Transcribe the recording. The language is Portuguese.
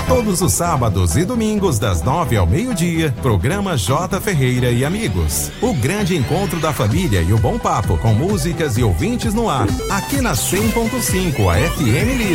Todos os sábados e domingos, das 9 ao meio-dia, programa J. Ferreira e Amigos. O grande encontro da família e o bom papo, com músicas e ouvintes no ar. Aqui na 100.5, a FM Livre.